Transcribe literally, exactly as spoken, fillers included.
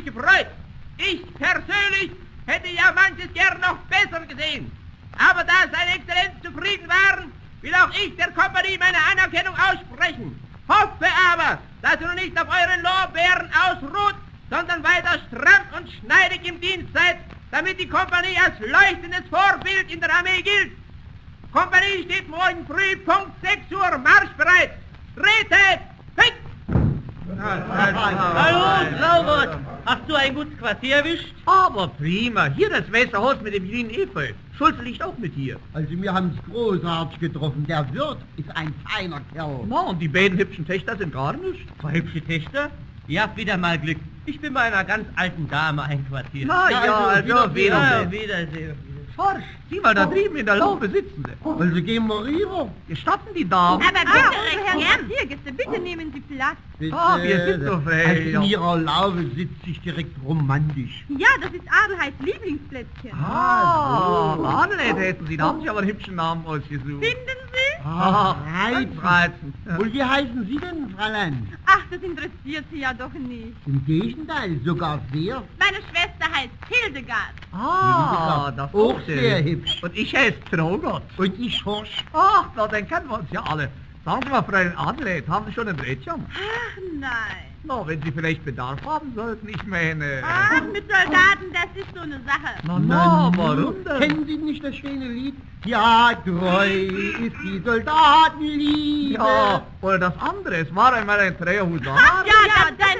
mich gefreut. Ich persönlich hätte ja manches gern noch besser gesehen. Aber da seine Exzellenz zufrieden waren, will auch ich der Kompanie meine Anerkennung aussprechen. Hoffe aber, dass ihr noch nicht auf euren Lorbeeren ausruht, sondern weiter stramm und schneidig im Dienst seid, damit die Kompanie als leuchtendes Vorbild in der Armee gilt. Kompanie steht morgen früh Punkt sechs Uhr marschbereit. Tretet! Fix! Hallo, Traugott! Hast du ein gutes Quartier erwischt? Aber prima. Hier das Wässerhaus mit dem grünen Efeu. Schulze liegt auch mit hier. Also wir haben es großartig getroffen. Der Wirt ist ein feiner Kerl. Na, und die beiden hübschen Töchter sind gar nicht. Zwei hübsche Töchter? Ihr habt wieder mal Glück. Ich bin bei einer ganz alten Dame einquartiert. Na ja, Ja, also also Wiedersehen. Wiedersehen. Ja, Wiedersehen. Forsch, sieh mal da drüben in der Laube sitzen sie. Also gehen wir rüber. Gestatten die Damen? Aber bitte, ah, Herr Quartiergäste, bitte nehmen Sie Platz. Bitte. Ah, wir sind so frei, Also ja. in ihrer Laube sitzt sich direkt romantisch. Ja, das ist Adelheids Lieblingsplätzchen. Ah, Adelheid heißen sie. Da haben sie aber einen hübschen Namen ausgesucht. Finden Sie? Ah, reizend. reizend. Und wie heißen Sie denn, Fräulein? Ach, das interessiert Sie ja doch nicht. Im Gegenteil, sogar sehr. Meine Schwester heißt Hildegard. Ah, das Auch ist sehr hübsch. Und ich heiße Traugott. Und ich Horsch. Ach, na, dann kennen wir uns ja alle. Sagen Sie mal, Fräulein Adelheid, haben Sie schon ein Rädchen? Ach, nein. Na, wenn Sie vielleicht Bedarf haben sollten, ich meine... Ach, mit Soldaten, das ist so eine Sache. Na, na, warum denn? Kennen Sie nicht das schöne Lied? Ja, treu ist die Soldatenliebe. Ja, oder das andere, es war einmal ein Dreherhusaner. Ach, ja, ja, dann